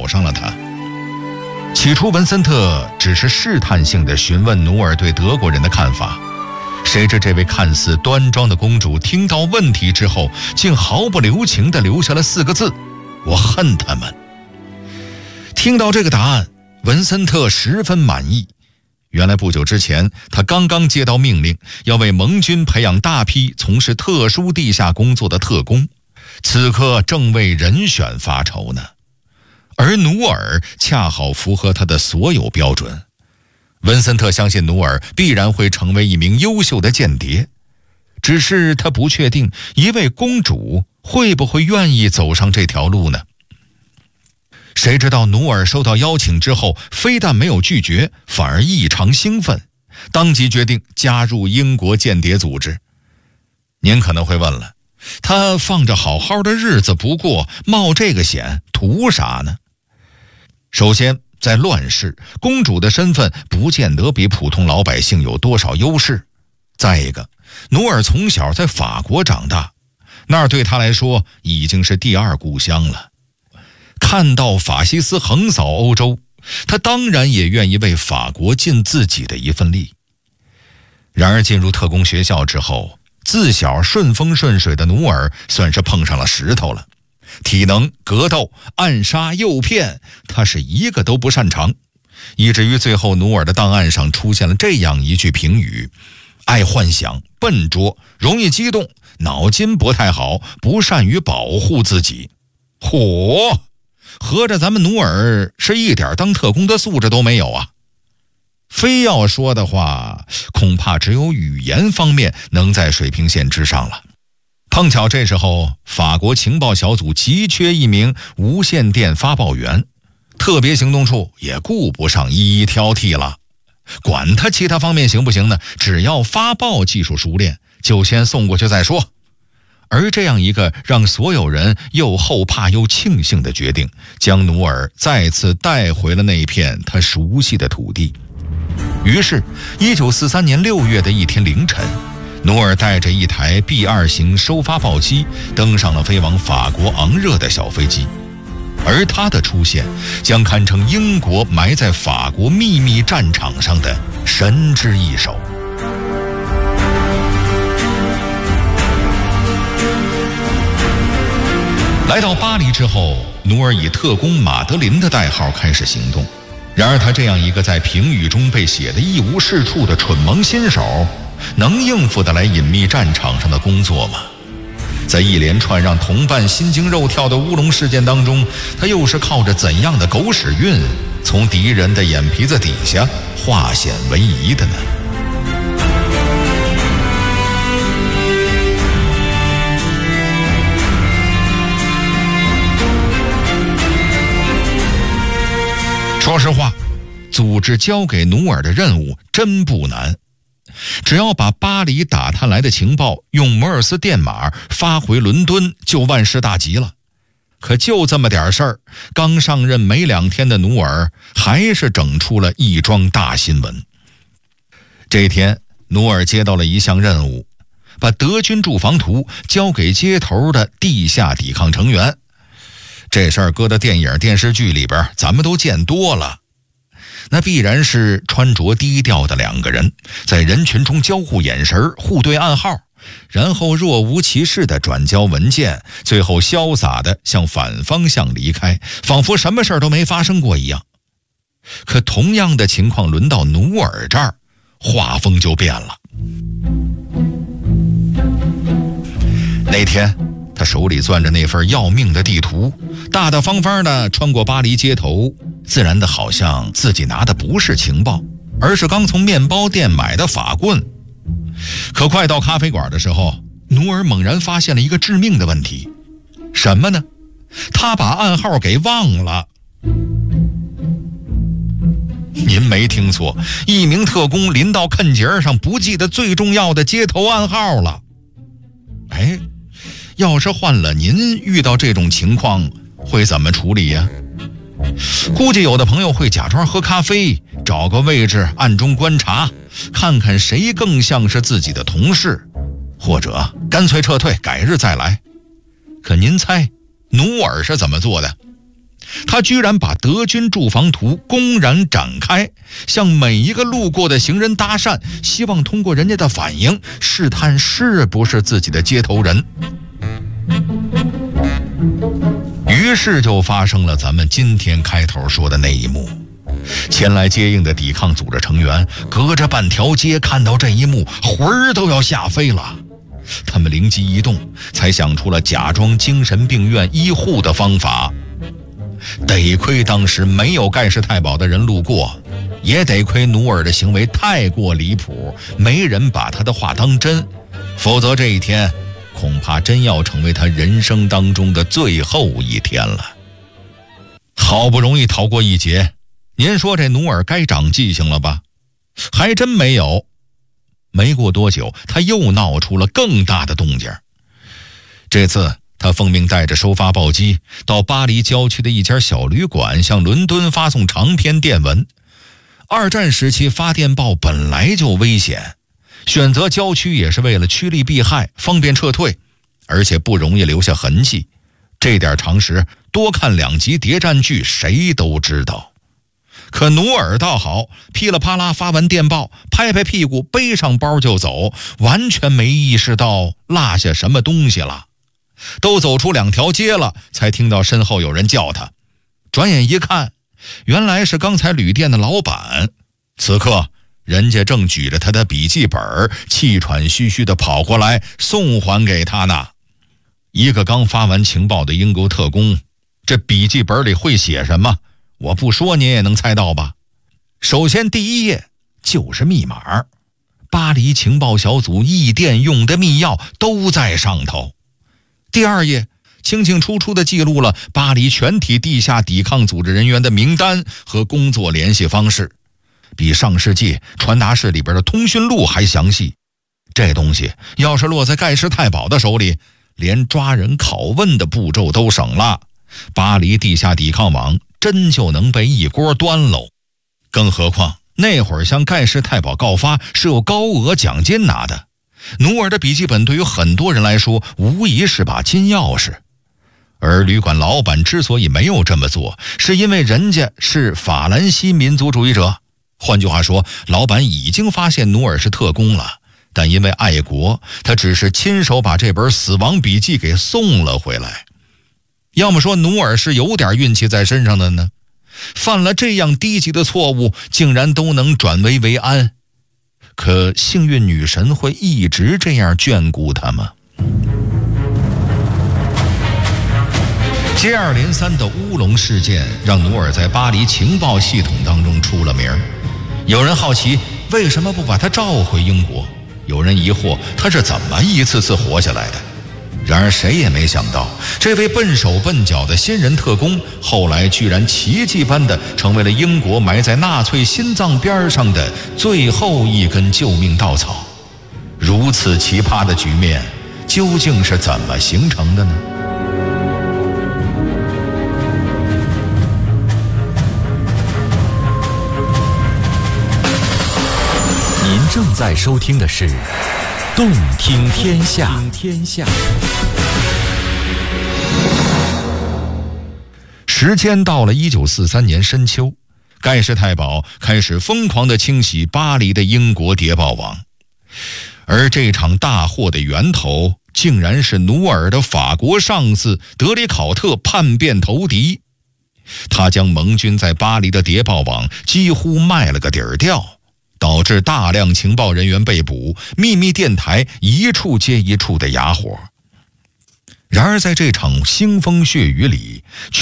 找上了他。起初文森特只是试探性地询问努尔对德国人的看法，谁知这位看似端庄的公主听到问题之后，竟毫不留情地留下了4个字：我恨他们。听到这个答案，文森特十分满意。原来不久之前，他刚刚接到命令，要为盟军培养大批从事特殊地下工作的特工，此刻正为人选发愁呢。而努尔恰好符合他的所有标准，文森特相信努尔必然会成为一名优秀的间谍，只是他不确定一位公主会不会愿意走上这条路呢？谁知道努尔收到邀请之后，非但没有拒绝，反而异常兴奋，当即决定加入英国间谍组织。您可能会问了，他放着好好的日子不过，冒这个险图啥呢？首先，在乱世，公主的身份不见得比普通老百姓有多少优势。再一个，努尔从小在法国长大，那儿对他来说已经是第2故乡了。看到法西斯横扫欧洲，他当然也愿意为法国尽自己的一份力。然而进入特工学校之后，自小顺风顺水的努尔算是碰上了石头了。体能、格斗、暗杀、诱骗，他是一个都不擅长，以至于最后努尔的档案上出现了这样一句评语：爱幻想、笨拙、容易激动、脑筋不太好、不善于保护自己。嚯，合着咱们努尔是一点当特工的素质都没有啊！非要说的话，恐怕只有语言方面能在水平线之上了。碰巧这时候，法国情报小组急缺一名无线电发报员，特别行动处也顾不上一一挑剔了，管他其他方面行不行呢？只要发报技术熟练，就先送过去再说。而这样一个让所有人又后怕又庆幸的决定，将努尔再次带回了那一片他熟悉的土地。于是1943年6月的一天凌晨，努尔带着一台 B2 型收发报机登上了飞往法国昂热的小飞机，而他的出现将堪称英国埋在法国秘密战场上的神之一手。来到巴黎之后，努尔以特工马德琳的代号开始行动。然而他这样一个在评语中被写得一无是处的蠢萌新手，能应付得来隐秘战场上的工作吗？在一连串让同伴心惊肉跳的乌龙事件当中，他又是靠着怎样的狗屎运，从敌人的眼皮子底下化险为夷的呢？说实话，组织交给努尔的任务真不难，只要把巴黎打探来的情报用摩尔斯电码发回伦敦，就万事大吉了。可就这么点事儿，刚上任没2天的努尔还是整出了一桩大新闻。这天，努尔接到了一项任务，把德军驻防图交给街头的地下抵抗成员。这事儿搁到电影电视剧里边咱们都见多了，那必然是穿着低调的2个人在人群中交互眼神，互对暗号，然后若无其事地转交文件，最后潇洒地向反方向离开，仿佛什么事儿都没发生过一样。可同样的情况轮到努尔这儿，画风就变了。那天他手里攥着那份要命的地图，大大方方地穿过巴黎街头，自然的好像自己拿的不是情报，而是刚从面包店买的法棍。可快到咖啡馆的时候，努尔猛然发现了一个致命的问题。什么呢？他把暗号给忘了。您没听错，一名特工临到坎节上不记得最重要的街头暗号了。哎，要是换了您，遇到这种情况会怎么处理呀？估计有的朋友会假装喝咖啡，找个位置暗中观察，看看谁更像是自己的同事，或者干脆撤退，改日再来。可您猜努尔是怎么做的？ 他居然把德军驻防图公然展开，向每一个路过的行人搭讪，希望通过人家的反应试探是不是自己的接头人。于是就发生了咱们今天开头说的那一幕。前来接应的抵抗组织成员隔着半条街看到这一幕，魂儿都要吓飞了。他们灵机一动，才想出了假装精神病院医护的方法。得亏当时没有盖世太保的人路过，也得亏努尔的行为太过离谱，没人把他的话当真，否则这一天恐怕真要成为他人生当中的最后一天了。好不容易逃过一劫，您说这努尔该长记性了吧？还真没有。没过多久，他又闹出了更大的动静。这次他奉命带着收发报机到巴黎郊区的一家小旅馆，向伦敦发送长篇电文。二战时期发电报本来就危险，选择郊区也是为了趋利避害，方便撤退，而且不容易留下痕迹。这点常识，多看2集谍战剧谁都知道。可努尔倒好，噼里啪啦发完电报，拍拍屁股背上包就走，完全没意识到落下什么东西了。都走出2条街了，才听到身后有人叫他。转眼一看，原来是刚才旅店的老板。此刻人家正举着他的笔记本，气喘吁吁地跑过来送还给他呢。一个刚发完情报的英国特工，这笔记本里会写什么？我不说您也能猜到吧。首先第一页就是密码，巴黎情报小组译电用的密钥都在上头。第二页清清楚楚地记录了巴黎全体地下抵抗组织人员的名单和工作联系方式，比上世纪传达室里边的通讯录还详细。这东西要是落在盖世太保的手里，连抓人拷问的步骤都省了，巴黎地下抵抗网真就能被一锅端喽。更何况那会儿向盖世太保告发是有高额奖金拿的，努尔的笔记本对于很多人来说无疑是把金钥匙。而旅馆老板之所以没有这么做，是因为人家是法兰西民族主义者。换句话说，老板已经发现努尔是特工了，但因为爱国，他只是亲手把这本死亡笔记给送了回来。要么说努尔是有点运气在身上的呢，犯了这样低级的错误，竟然都能转危为安。可幸运女神会一直这样眷顾他吗？接二连三的乌龙事件让努尔在巴黎情报系统当中出了名。有人好奇为什么不把他召回英国，有人疑惑他是怎么一次次活下来的。然而谁也没想到，这位笨手笨脚的新人特工后来居然奇迹般的成为了英国埋在纳粹心脏边上的最后一根救命稻草。如此奇葩的局面究竟是怎么形成的呢？ 您正在收听的是《动听天下》。 时间到了1943年深秋，盖世太保开始疯狂地清洗巴黎的英国谍报网，而这场大祸的源头竟然是努尔的法国上司德里考特叛变投敌。他将盟军在巴黎的谍报网几乎卖了个底儿掉，导致大量情报人员被捕，秘密电台一处接一处的哑火。然而在这场腥风血雨里，